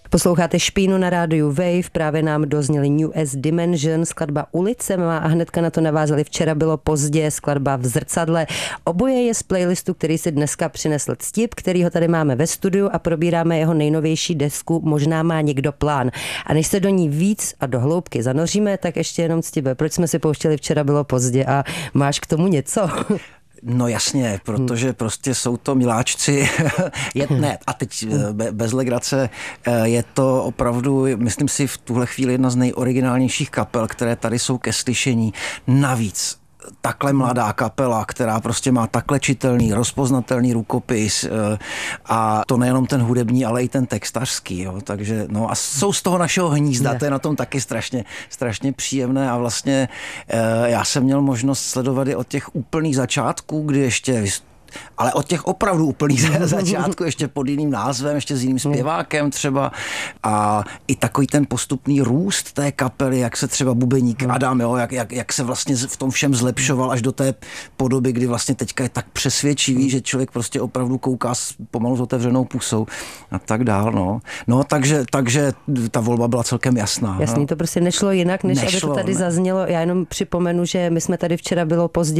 Posloucháte Špínu na rádiu Wave, právě nám dozněli New S Dimension, skladba Ulice má a hnedka na to navázali Včera bylo pozdě, skladba V zrcadle. Oboje je z playlistu, který si dneska přinesl Ctip, který ho tady máme ve studiu a probíráme jeho nejnovější desku Možná má někdo plán. A než se do ní víc a do hloubky zanoříme, tak ještě jenom Ctibe, proč jsme si pouštěli Včera bylo pozdě a máš k tomu něco? No jasně, protože prostě jsou to miláčci. Ne, a teď bez legrace, je to opravdu, myslím si, v tuhle chvíli jedna z nejoriginálnějších kapel, které tady jsou ke slyšení. Navíc takhle mladá kapela, která prostě má takhle čitelný, rozpoznatelný rukopis a to nejenom ten hudební, ale i ten textařský. Jo. Takže, no a jsou z toho našeho hnízda, to je na tom taky strašně příjemné a vlastně já jsem měl možnost sledovat i od těch úplných začátků, kdy ještě ale od těch opravdu úplných začátku, ještě pod jiným názvem, ještě s jiným zpěvákem třeba a i takový ten postupný růst té kapely, jak se třeba bubeník Adam, jo, jak se vlastně v tom všem zlepšoval až do té podoby, kdy vlastně teďka je tak přesvědčivý, že člověk prostě opravdu kouká pomalu s otevřenou pusou a tak dál, no. No, takže ta volba byla celkem jasná. Jasný, to prostě nešlo jinak, než aby to tady zaznělo. Já jenom připomenu, že my jsme tady Včera bylo pozdě